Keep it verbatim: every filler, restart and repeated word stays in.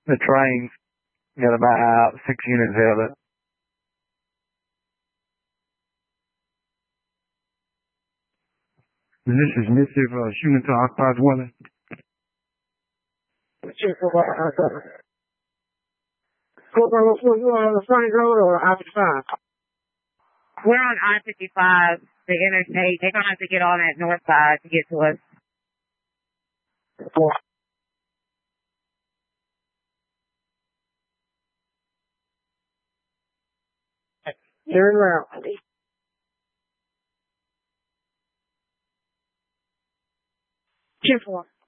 The train's got about six units out of it. This is Missive uh, shooting to occupied dwelling. We're on the Sunny Road or I fifty-five? We're on I fifty-five, the interstate. They're going to have to get on that north side to get to us. Turn around. ten four.